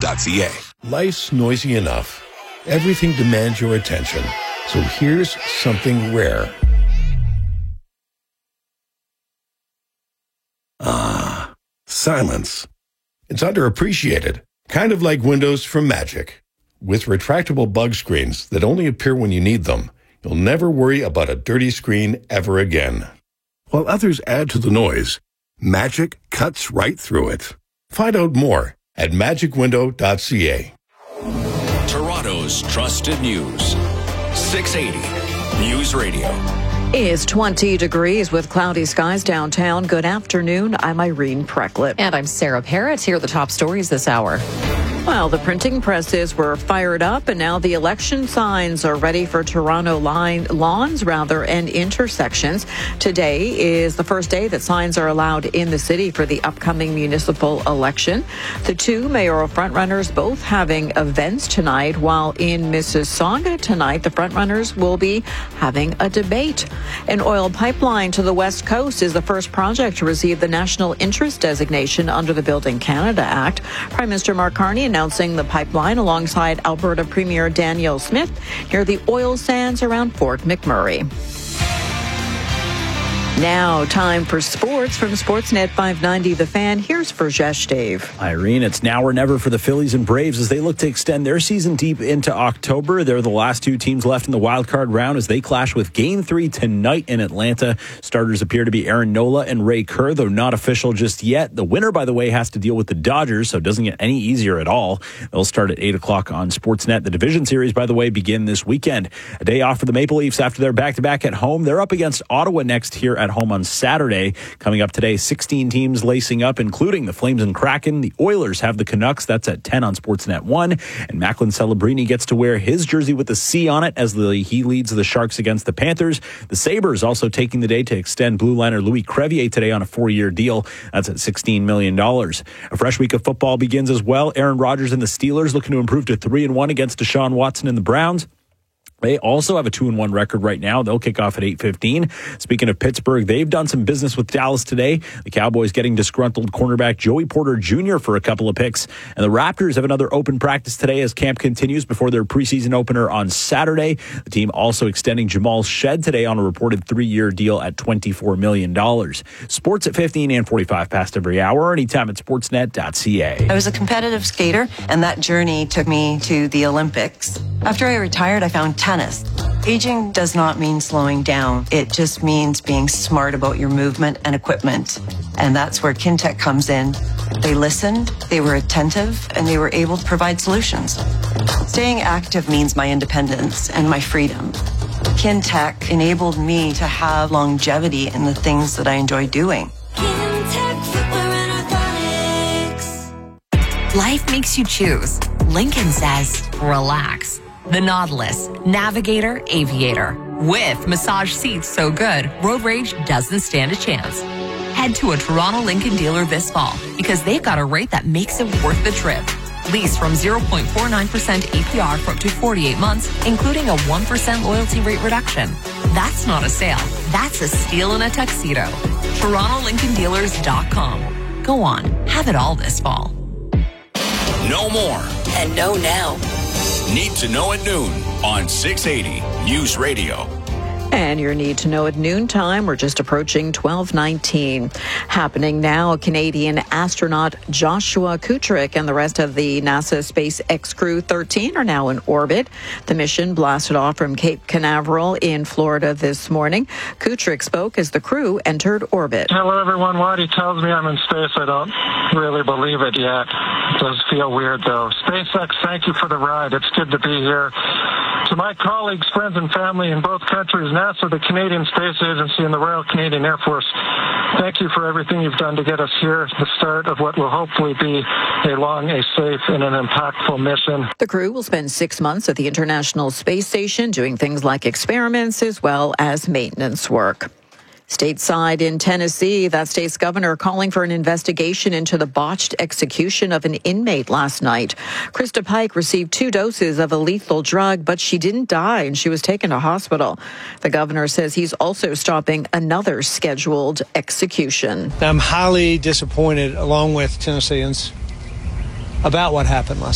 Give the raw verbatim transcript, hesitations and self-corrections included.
dot c a. Life's noisy enough. Everything demands your attention. So here's something rare. Ah, silence. It's underappreciated, kind of like Windows from Magic. With retractable bug screens that only appear when you need them, you'll never worry about a dirty screen ever again. While others add to the noise, Magic cuts right through it. Find out more at magic window dot c a. Toronto's trusted news. six eighty News Radio. It's twenty degrees with cloudy skies downtown. Good afternoon. I'm Irene Precklett. And I'm Sarah Parrott. Here are the top stories this hour. Well, the printing presses were fired up, and now the election signs are ready for Toronto line, lawns rather, and intersections. Today is the first day that signs are allowed in the city for the upcoming municipal election. The two mayoral frontrunners both having events tonight, while in Mississauga tonight, the frontrunners will be having a debate. An oil pipeline to the West Coast is the first project to receive the National Interest designation under the Building Canada Act. Prime Minister Mark Carney announcing the pipeline alongside Alberta Premier Danielle Smith near the oil sands around Fort McMurray. Now, time for sports from Sportsnet five ninety The Fan. Here's Verjesh Dave. Irene, it's now or never for the Phillies and Braves as they look to extend their season deep into October. They're the last two teams left in the wild card round as they clash with Game three tonight in Atlanta. Starters appear to be Aaron Nola and Ray Kerr, though not official just yet. The winner, by the way, has to deal with the Dodgers, so it doesn't get any easier at all. They'll start at eight o'clock on Sportsnet. The division series, by the way, begin this weekend. A day off for the Maple Leafs after their back-to-back at home. They're up against Ottawa next here at home on Saturday. Coming up today, sixteen teams lacing up, including the Flames and Kraken. The Oilers have the Canucks. That's at ten on Sportsnet one. And Macklin Celebrini gets to wear his jersey with the C on it as the, he leads the Sharks against the Panthers. The Sabres also taking the day to extend blue liner Louis Crevier today on a four-year deal. That's at sixteen million dollars. A fresh week of football begins as well. Aaron Rodgers and the Steelers looking to improve to three and one against Deshaun Watson and the Browns. They also have a two and one record right now. They'll kick off at eight fifteen. Speaking of Pittsburgh, they've done some business with Dallas today. The Cowboys getting disgruntled cornerback Joey Porter Junior for a couple of picks. And the Raptors have another open practice today as camp continues before their preseason opener on Saturday. The team also extending Jamal Shed today on a reported three-year deal at twenty-four million dollars. Sports at fifteen and forty-five past every hour, anytime at sportsnet dot c a. I was a competitive skater, and that journey took me to the Olympics. After I retired, I found tennis. Aging does not mean slowing down. It just means being smart about your movement and equipment. And that's where Kintec comes in. They listened, they were attentive, and they were able to provide solutions. Staying active means my independence and my freedom. Kintec enabled me to have longevity in the things that I enjoy doing. Kintec Footwear and Orthotics. Life makes you choose. Lincoln says, relax. The Nautilus, Navigator, Aviator. With massage seats so good, road rage doesn't stand a chance. Head to a Toronto Lincoln dealer this fall because they've got a rate that makes it worth the trip. Lease from zero point four nine percent A P R for up to forty-eight months, including a one percent loyalty rate reduction. That's not a sale. That's a steal in a tuxedo. Toronto Lincoln Dealers dot com. Go on, have it all this fall. No more. And no now. Need to know at noon on six eighty News Radio. And your need to know at noontime, we're just approaching twelve nineteen. Happening now, Canadian astronaut Joshua Kutrick and the rest of the NASA SpaceX Crew thirteen are now in orbit. The mission blasted off from Cape Canaveral in Florida this morning. Kutrick spoke as the crew entered orbit. Hello, everyone. While he tells me I'm in space, I don't really believe it yet. It does feel weird, though. SpaceX, thank you for the ride. It's good to be here. To my colleagues, friends, and family in both countries, NASA, the Canadian Space Agency, and the Royal Canadian Air Force, thank you for everything you've done to get us here, the start of what will hopefully be a long, a safe, and an impactful mission. The crew will spend six months at the International Space Station doing things like experiments as well as maintenance work. Stateside in Tennessee, that state's governor calling for an investigation into the botched execution of an inmate last night. Krista Pike received two doses of a lethal drug, but she didn't die and she was taken to hospital. The governor says he's also stopping another scheduled execution. I'm highly disappointed, along with Tennesseans, about what happened last night.